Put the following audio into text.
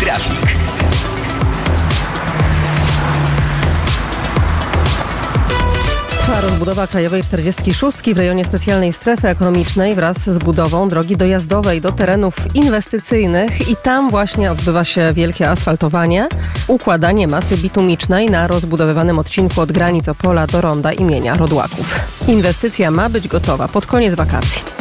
Trafik. Trwa rozbudowa Krajowej 46 w rejonie specjalnej strefy ekonomicznej wraz z budową drogi dojazdowej do terenów inwestycyjnych i tam właśnie odbywa się wielkie asfaltowanie, układanie masy bitumicznej na rozbudowywanym odcinku od granic Opola do ronda imienia Rodłaków. Inwestycja ma być gotowa pod koniec wakacji.